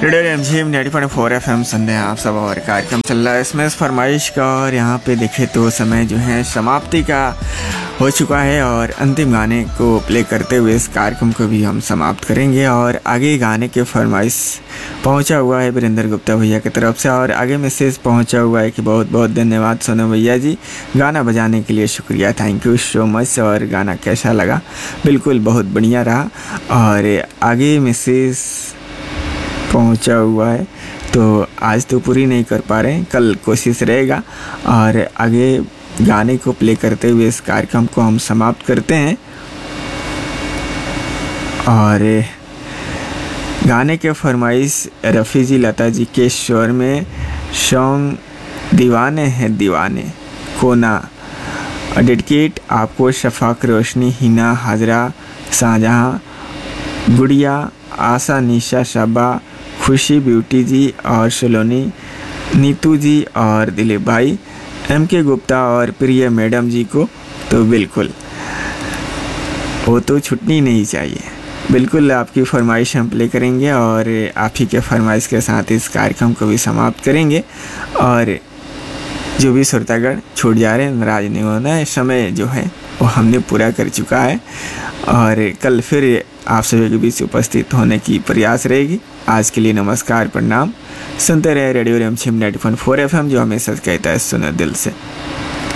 Radio रिमझिम 90.4 FM सुन रहे हैं आप सब और कार्यक्रम चल रहा है इसमें फरमाइश का। और यहाँ पे देखे तो समय जो है समाप्ति का हो चुका है और अंतिम गाने को प्ले करते हुए इस कार्यक्रम को भी हम समाप्त करेंगे। और आगे गाने के फरमाइश पहुँचा हुआ है वीरेंद्र गुप्ता भैया की तरफ से और आगे मैसेज पहुँचा हुआ है कि बहुत बहुत धन्यवाद सोनू भैया जी, गाना बजाने के लिए शुक्रिया, थैंक यू सो मच। और गाना कैसा लगा? बिल्कुल बहुत बढ़िया रहा। और आगे मैसेज पहुंचा हुआ है तो आज तो पूरी नहीं कर पा रहे हैं, कल कोशिश रहेगा। और आगे गाने को प्ले करते हुए इस कार्यक्रम को हम समाप्त करते हैं। और गाने के फरमाइश रफ़ी जी लता जी के स्वर में सॉन्ग दीवाने हैं दीवाने कोना डेडिकेट आपको शफाक रोशनी, हिना, हाजरा, शाहजहां, गुड़िया, आशा, निशा, शबा, खुशी, ब्यूटी जी और सलोनी, नीतू जी और दिलीप भाई, एम के गुप्ता और प्रिय मैडम जी को तो बिल्कुल वो तो छुट्टी नहीं चाहिए। बिल्कुल आपकी फरमाइश हम प्ले करेंगे और आप ही के फरमाइश के साथ इस कार्यक्रम को भी समाप्त करेंगे। और जो भी श्रोतागण छूट जा रहे हैं नाराज नहीं होना है, समय जो है वो हमने पूरा कर चुका है और कल फिर आप सभी के बीच उपस्थित होने की प्रयास रहेगी। आज के लिए नमस्कार, प्रणाम। सुनते रहे रेडियो रिमझिम 90.4 FM जो हमेशा कहता है सुनो दिल से।